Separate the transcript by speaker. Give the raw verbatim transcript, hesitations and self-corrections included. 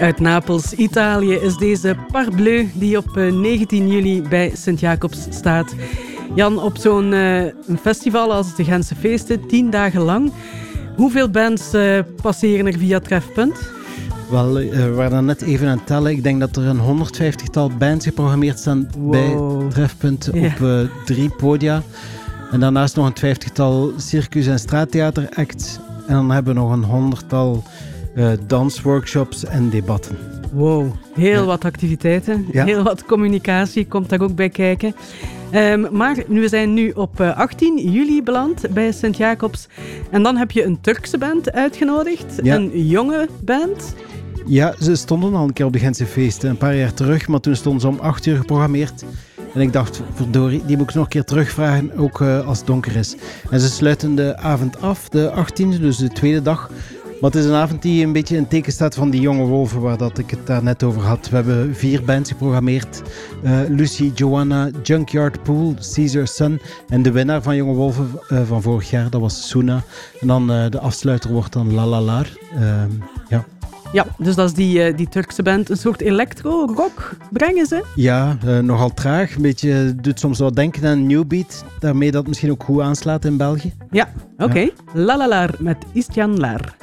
Speaker 1: Uit Napels, Italië, is deze Parbleu die op negentien juli bij Sint-Jacobs staat. Jan, op zo'n uh, een festival als de Gentse Feesten, tien dagen lang. Hoeveel bands uh, passeren er via Trefpunt?
Speaker 2: Wel, uh, we waren net even aan het tellen. Ik denk dat er een honderdvijftigtal bands geprogrammeerd staan wow. bij Trefpunt ja. op uh, drie podia. En daarnaast nog een vijftigtal circus- en straattheateracts. En dan hebben we nog een honderdtal uh, dansworkshops en debatten.
Speaker 1: Wow, heel ja. wat activiteiten, ja. heel wat communicatie komt daar ook bij kijken. Um, maar we zijn nu op uh, achttien juli beland bij Sint-Jacobs. En dan heb je een Turkse band uitgenodigd, ja. een jonge band.
Speaker 2: Ja, ze stonden al een keer op de Gentse Feesten, een paar jaar terug. Maar toen stonden ze om acht uur geprogrammeerd. En ik dacht, verdorie, die moet ik nog een keer terugvragen, ook uh, als het donker is. En ze sluiten de avond af, de achttiende, dus de tweede dag. Maar het is een avond die een beetje in teken staat van die jonge wolven waar dat ik het daar net over had. We hebben vier bands geprogrammeerd. Uh, Lucy, Joanna, Junkyard Pool, Caesar Sun. En de winnaar van Jonge Wolven uh, van vorig jaar, dat was Suna. En dan uh, de afsluiter wordt dan Lalalar. Uh, ja.
Speaker 1: Ja, dus dat is die, uh, die Turkse band. Een soort electro-rock brengen ze?
Speaker 2: Ja, uh, nogal traag. Een beetje, doet soms wat denken aan New Beat. Daarmee dat het misschien ook goed aanslaat in België.
Speaker 1: Ja, oké. Okay. Ja. Lalalar met Istjan Lar.